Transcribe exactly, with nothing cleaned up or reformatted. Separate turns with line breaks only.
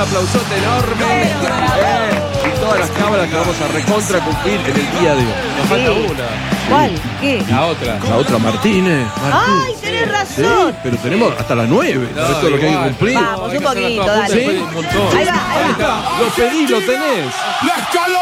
aplausote enorme. Eh, y todas las cámaras que vamos a recontra cumplir en el día de hoy. Nos falta
Sí.
una.
¿Cuál? ¿Qué?
La otra.
La otra Martínez. Martínez.
¡Ay, tenés
Sí,
razón!
pero tenemos hasta las nueve.
No,
el resto de lo que hay que
igual.
cumplir.
Vamos,
hay
un
que hacerla
poquito,
toda junta,
dale.
después un montón.
Ahí va, ahí va.
Lo pedí, lo tenés.
La escalón.